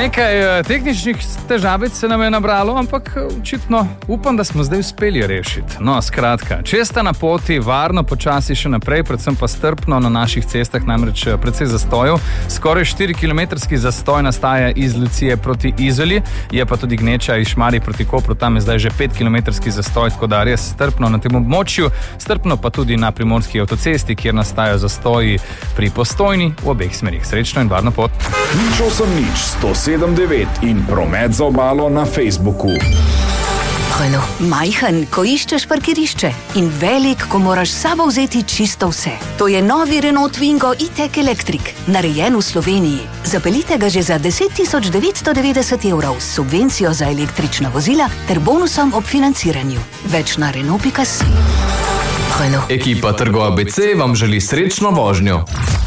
Nekaj tehničnih težavic se nam je nabralo, ampak očitno upam, da smo zdaj uspeli rešiti. No, skratka, če ste na poti, varno, počasi še naprej, predvsem pa strpno na naših cestah, namreč precej zastojev. Skoraj 4-kilometrski zastoj nastaja iz Lucije proti Izoli, je pa tudi gneča iz Šmarij proti Kopru, tam je zdaj že 5-kilometrski zastoj, tako da res strpno na tem območju, strpno pa tudi na Primorski avtocesti, kjer nastajajo zastoji pri Postojni v obeh smerih. Srečno in varno pot. Nič 107.9 in promet za obalo na Facebooku. Majhen, ko iščeš parkirišče in velik, ko moraš s sabo vzeti čisto vse. To je novi Renault Twingo E-Tech Electric, narejen v Sloveniji. Zapeljite ga že za 10.990 € s subvencijo za električna vozila ter bonusom ob financiranju. Več na Renault.si. Ekipa Trgo ABC vam želi srečno vožnjo.